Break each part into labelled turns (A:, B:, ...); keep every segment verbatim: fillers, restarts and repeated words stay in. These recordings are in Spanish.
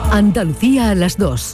A: Andalucía a las dos.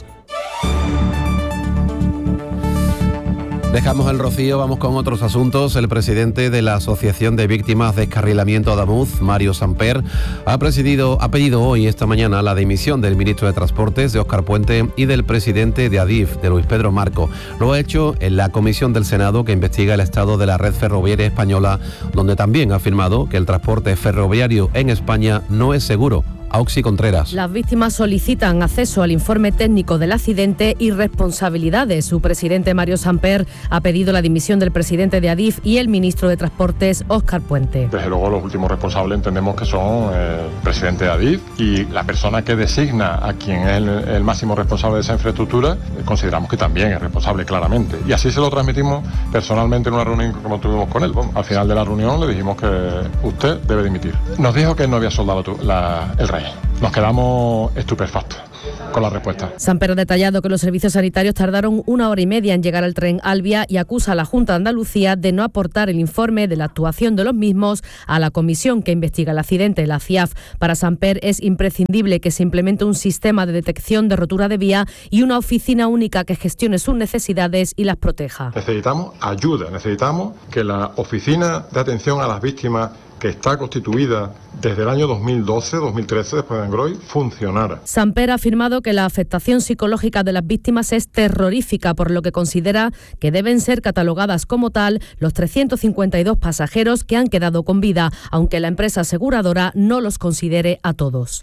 B: Dejamos el Rocío, vamos con otros asuntos. El presidente de la Asociación de Víctimas de Descarrilamiento Adamuz, Mario Samper, ha, presidido, ha pedido hoy, esta mañana, la dimisión del ministro de Transportes, de Óscar Puente, y del presidente de Adif, de Luis Pedro Marco. Lo ha hecho en la comisión del Senado que investiga el estado de la red ferroviaria española, donde también ha afirmado que el transporte ferroviario en España no es seguro. Auxi Contreras.
C: Las víctimas solicitan acceso al informe técnico del accidente y responsabilidades. Su presidente, Mario Samper, ha pedido la dimisión del presidente de Adif y el ministro de Transportes, Óscar Puente.
D: Desde luego, los últimos responsables entendemos que son el presidente de Adif y la persona que designa a quien es el, el máximo responsable de esa infraestructura, consideramos que también es responsable claramente. Y así se lo transmitimos personalmente en una reunión como tuvimos con él. Bueno, al final de la reunión le dijimos que usted debe dimitir. Nos dijo que no había soldado la, el rey. Nos quedamos estupefactos con la respuesta.
C: Samper ha detallado que los servicios sanitarios tardaron una hora y media en llegar al tren Albia y acusa a la Junta de Andalucía de no aportar el informe de la actuación de los mismos a la comisión que investiga el accidente, la C I A F. Para Samper es imprescindible que se implemente un sistema de detección de rotura de vía y una oficina única que gestione sus necesidades y las proteja.
D: Necesitamos ayuda, necesitamos que la oficina de atención a las víctimas, que está constituida desde el año dos mil doce, dos mil trece, después de Angroy, funcionara.
C: Samper ha afirmado que la afectación psicológica de las víctimas es terrorífica, por lo que considera que deben ser catalogadas como tal los trescientos cincuenta y dos pasajeros que han quedado con vida, aunque la empresa aseguradora no los considere a todos.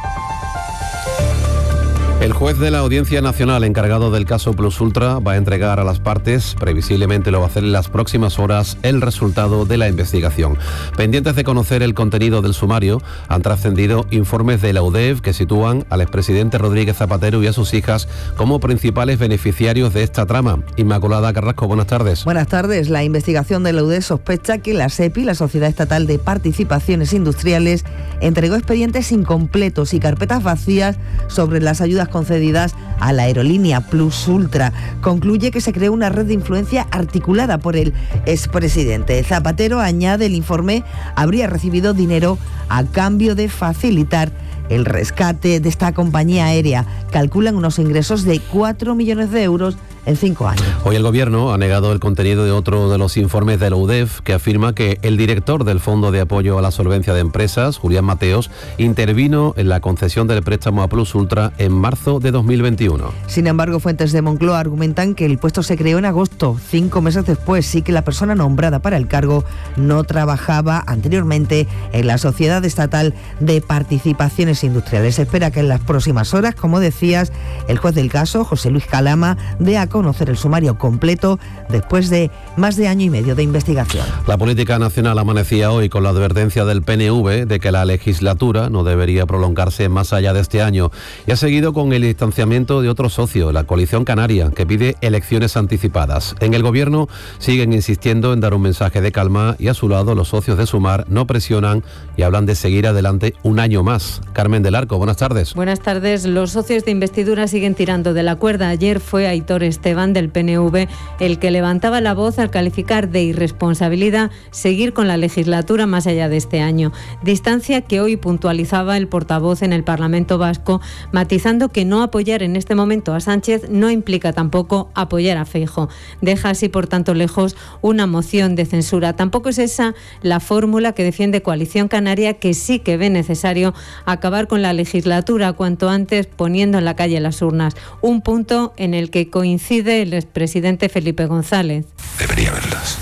B: El juez de la Audiencia Nacional encargado del caso Plus Ultra va a entregar a las partes, previsiblemente lo va a hacer en las próximas horas, el resultado de la investigación. Pendientes de conocer el contenido del sumario, han trascendido informes de la U D E F que sitúan al expresidente Rodríguez Zapatero y a sus hijas como principales beneficiarios de esta trama. Inmaculada Carrasco, buenas tardes.
E: Buenas tardes. La investigación de la U D E F sospecha que la SEPI, la Sociedad Estatal de Participaciones Industriales, entregó expedientes incompletos y carpetas vacías sobre las ayudas concedidas a la aerolínea Plus Ultra. Concluye que se creó una red de influencia articulada por el expresidente. Zapatero, añade el informe, habría recibido dinero a cambio de facilitar el rescate de esta compañía aérea. Calculan unos ingresos de cuatro millones de euros en cinco años.
B: Hoy el Gobierno ha negado el contenido de otro de los informes de la U D E F que afirma que el director del Fondo de Apoyo a la Solvencia de Empresas, Julián Mateos, intervino en la concesión del préstamo a Plus Ultra en marzo de dos mil veintiuno.
E: Sin embargo, fuentes de Moncloa argumentan que el puesto se creó en agosto, cinco meses después, y que la persona nombrada para el cargo no trabajaba anteriormente en la Sociedad Estatal de Participaciones Industriales. Se espera que en las próximas horas, como decías, el juez del caso, José Luis Calama, dé a conocer el sumario completo después de más de año y medio de investigación.
B: La política nacional amanecía hoy con la advertencia del P N V de que la legislatura no debería prolongarse más allá de este año y ha seguido con el distanciamiento de otro socio, la Coalición Canaria, que pide elecciones anticipadas. En el Gobierno siguen insistiendo en dar un mensaje de calma y a su lado los socios de Sumar no presionan y hablan de seguir adelante un año más. Carmen del Arco, buenas tardes.
F: Buenas tardes. Los socios de investidura siguen tirando de la cuerda. Ayer fue Aitor Esteban del P N V el que levantaba la voz al calificar de irresponsabilidad seguir con la legislatura más allá de este año. Distancia que hoy puntualizaba el portavoz en el Parlamento Vasco, matizando que no apoyar en este momento a Sánchez no implica tampoco apoyar a Feijóo. Deja así, por tanto, lejos una moción de censura. Tampoco es esa la fórmula que defiende Coalición Canaria, que sí que ve necesario acabar con la legislatura cuanto antes, poniendo en la calle las urnas. Un punto en el que coincide el expresidente Felipe González.
G: Debería haberlas.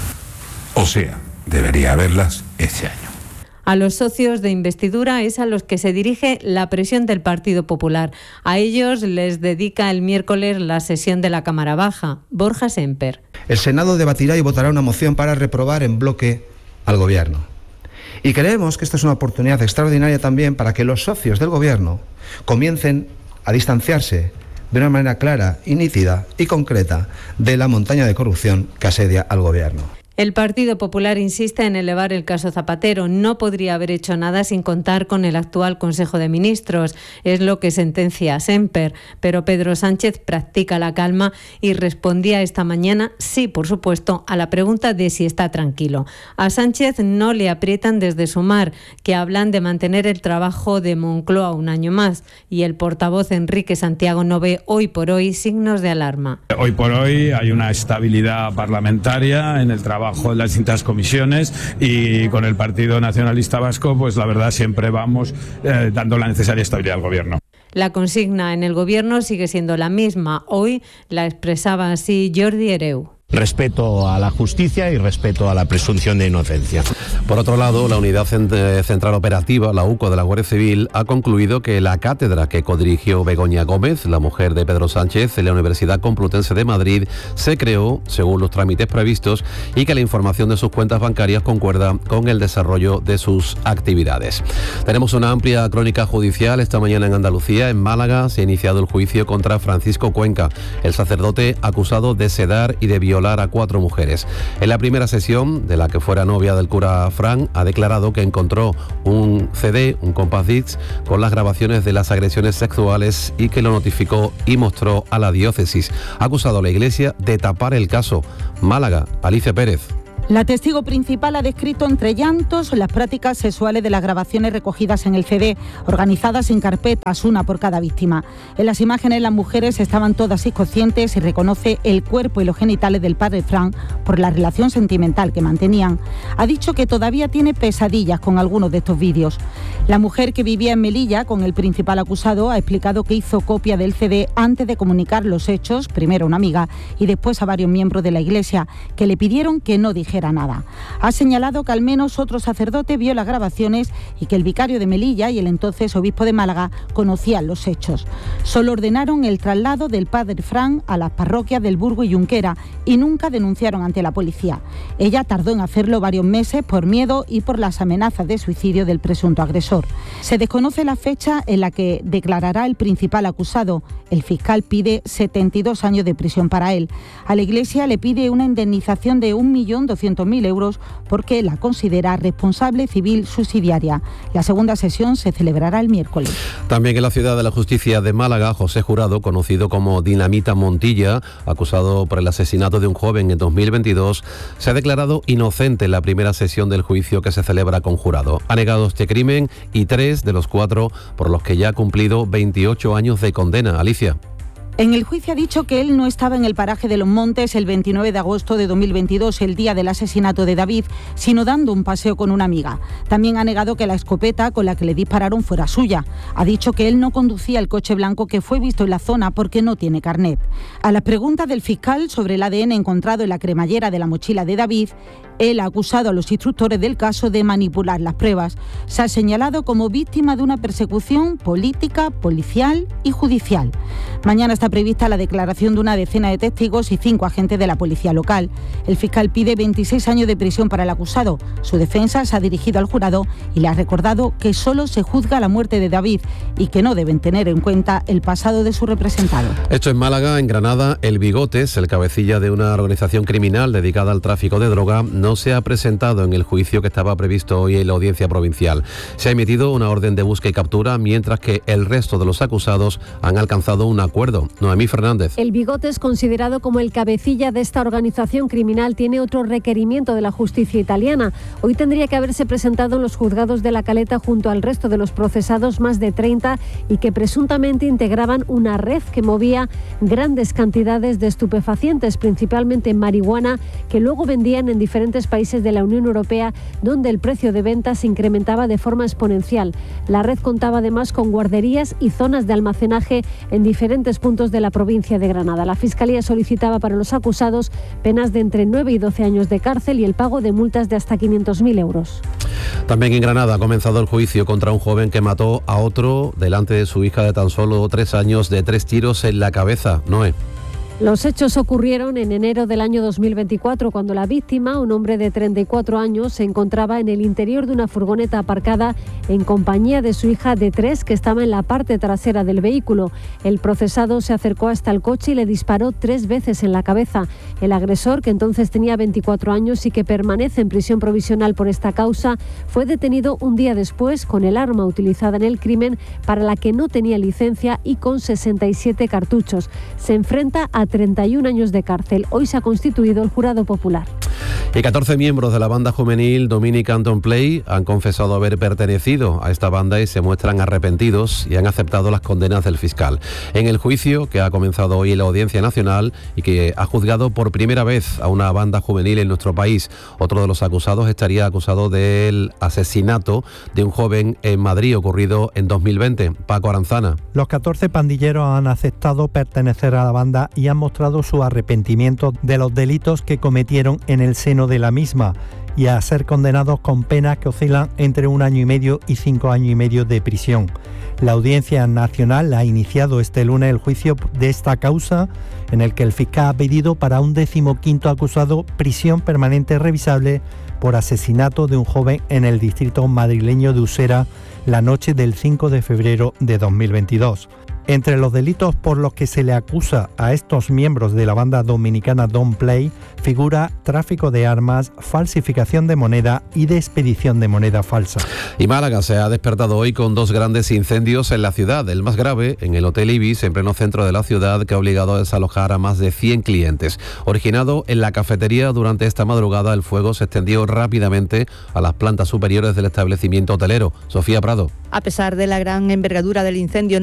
G: O sea, debería haberlas este año.
F: A los socios de investidura es a los que se dirige la presión del Partido Popular. A ellos les dedica el miércoles la sesión de la Cámara Baja. Borja Semper.
H: El Senado debatirá y votará una moción para reprobar en bloque al Gobierno. Y creemos que esta es una oportunidad extraordinaria también para que los socios del Gobierno comiencen a distanciarse de una manera clara y nítida y concreta de la montaña de corrupción que asedia al Gobierno.
F: El Partido Popular insiste en elevar el caso Zapatero. No podría haber hecho nada sin contar con el actual Consejo de Ministros. Es lo que sentencia Semper. Pero Pedro Sánchez practica la calma y respondía esta mañana, sí, por supuesto, a la pregunta de si está tranquilo. A Sánchez no le aprietan desde Sumar, que hablan de mantener el trabajo de Moncloa un año más. Y el portavoz Enrique Santiago no ve hoy por hoy signos de alarma.
I: Hoy por hoy hay una estabilidad parlamentaria en el trabajo de las distintas comisiones y con el Partido Nacionalista Vasco, pues la verdad siempre vamos eh, dando la necesaria estabilidad al gobierno.
F: La consigna en el gobierno sigue siendo la misma. Hoy la expresaba así Jordi Hereu.
J: Respeto a la justicia y respeto a la presunción de inocencia.
B: Por otro lado, la Unidad Central Operativa, la U C O de la Guardia Civil, ha concluido que la cátedra que codirigió Begoña Gómez, la mujer de Pedro Sánchez, en la Universidad Complutense de Madrid, se creó según los trámites previstos y que la información de sus cuentas bancarias concuerda con el desarrollo de sus actividades. Tenemos una amplia crónica judicial. Esta mañana en Andalucía, en Málaga, se ha iniciado el juicio contra Francisco Cuenca, el sacerdote acusado de sedar y de violar a cuatro mujeres. En la primera sesión, de la que fuera novia del cura Fran, ha declarado que encontró un C D, un compact disc, con las grabaciones de las agresiones sexuales y que lo notificó y mostró a la diócesis. Ha acusado a la Iglesia de tapar el caso. Málaga, Alicia Pérez.
K: La testigo principal ha descrito entre llantos las prácticas sexuales de las grabaciones recogidas en el C D, organizadas en carpetas, una por cada víctima. En las imágenes las mujeres estaban todas inconscientes y reconoce el cuerpo y los genitales del padre Fran por la relación sentimental que mantenían. Ha dicho que todavía tiene pesadillas con algunos de estos vídeos. La mujer que vivía en Melilla con el principal acusado ha explicado que hizo copia del C D antes de comunicar los hechos, primero a una amiga y después a varios miembros de la Iglesia, que le pidieron que no dijera nada. Ha señalado que al menos otro sacerdote vio las grabaciones y que el vicario de Melilla y el entonces obispo de Málaga conocían los hechos. Solo ordenaron el traslado del padre Fran a las parroquias del Burgo y Junquera y nunca denunciaron ante la policía. Ella tardó en hacerlo varios meses por miedo y por las amenazas de suicidio del presunto agresor. Se desconoce la fecha en la que declarará el principal acusado. El fiscal pide setenta y dos años de prisión para él. A la Iglesia le pide una indemnización de un millón doscientos mil euros porque la considera responsable civil subsidiaria. La segunda sesión se celebrará el miércoles.
B: También en la Ciudad de la Justicia de Málaga, José Jurado, conocido como Dinamita Montilla, acusado por el asesinato de un joven en dos mil veintidós, se ha declarado inocente en la primera sesión del juicio que se celebra con jurado. Ha negado este crimen y tres de los cuatro por los que ya ha cumplido veintiocho años de condena. Alicia.
K: En el juicio ha dicho que él no estaba en el paraje de Los Montes el veintinueve de agosto de dos mil veintidós, el día del asesinato de David, sino dando un paseo con una amiga. También ha negado que la escopeta con la que le dispararon fuera suya. Ha dicho que él no conducía el coche blanco que fue visto en la zona porque no tiene carnet. A las preguntas del fiscal sobre el A D N encontrado en la cremallera de la mochila de David, él ha acusado a los instructores del caso de manipular las pruebas. Se ha señalado como víctima de una persecución política, policial y judicial. Mañana está prevista la declaración de una decena de testigos y cinco agentes de la policía local. El fiscal pide veintiséis años de prisión para el acusado. Su defensa se ha dirigido al jurado y le ha recordado que solo se juzga la muerte de David y que no deben tener en cuenta el pasado de su representado.
B: Esto en Málaga. En Granada, el Bigotes, el cabecilla de una organización criminal dedicada al tráfico de droga, no se ha presentado en el juicio que estaba previsto hoy en la audiencia provincial. Se ha emitido una orden de búsqueda y captura, mientras que el resto de los acusados han alcanzado un acuerdo. Noemí Fernández.
L: El Bigotes, considerado como el cabecilla de esta organización criminal, tiene otro requerimiento de la justicia italiana. Hoy tendría que haberse presentado en los juzgados de La Caleta junto al resto de los procesados, más de treinta, y que presuntamente integraban una red que movía grandes cantidades de estupefacientes, principalmente marihuana, que luego vendían en diferentes países de la Unión Europea, donde el precio de venta se incrementaba de forma exponencial. La red contaba además con guarderías y zonas de almacenaje en diferentes puntos de la provincia de Granada. La Fiscalía solicitaba para los acusados penas de entre nueve y doce años de cárcel y el pago de multas de hasta quinientos mil euros.
B: También en Granada ha comenzado el juicio contra un joven que mató a otro delante de su hija de tan solo tres años de tres tiros en la cabeza. Noé.
L: Los hechos ocurrieron en enero del año dos mil veinticuatro, cuando la víctima, un hombre de treinta y cuatro años, se encontraba en el interior de una furgoneta aparcada en compañía de su hija de tres, que estaba en la parte trasera del vehículo. El procesado se acercó hasta el coche y le disparó tres veces en la cabeza. El agresor, que entonces tenía veinticuatro años y que permanece en prisión provisional por esta causa, fue detenido un día después con el arma utilizada en el crimen, para la que no tenía licencia, y con sesenta y siete cartuchos. Se enfrenta a treinta y un años de cárcel. Hoy se ha constituido el jurado popular.
B: Y catorce miembros de la banda juvenil Dominican Don't Play han confesado haber pertenecido a esta banda y se muestran arrepentidos y han aceptado las condenas del fiscal. En el juicio que ha comenzado hoy en la Audiencia Nacional y que ha juzgado por primera vez a una banda juvenil en nuestro país, otro de los acusados estaría acusado del asesinato de un joven en Madrid ocurrido en dos mil veinte. Paco Aranzana.
M: Los catorce pandilleros han aceptado pertenecer a la banda y han mostrado su arrepentimiento de los delitos que cometieron en el seno de la misma, y a ser condenados con penas que oscilan entre un año y medio y cinco años y medio de prisión. La Audiencia Nacional ha iniciado este lunes el juicio de esta causa, en el que el fiscal ha pedido para un decimoquinto acusado prisión permanente revisable por asesinato de un joven en el distrito madrileño de Usera la noche del cinco de febrero de dos mil veintidós. Entre los delitos por los que se le acusa a estos miembros de la banda dominicana Don't Play figura tráfico de armas, falsificación de moneda y de expedición de moneda falsa.
B: Y Málaga se ha despertado hoy con dos grandes incendios en la ciudad. El más grave en el Hotel Ibis, en pleno centro de la ciudad, que ha obligado a desalojar a más de cien clientes. Originado en la cafetería durante esta madrugada, el fuego se extendió rápidamente a las plantas superiores del establecimiento hotelero. Sofía Prado.
N: A pesar de la gran envergadura del incendio,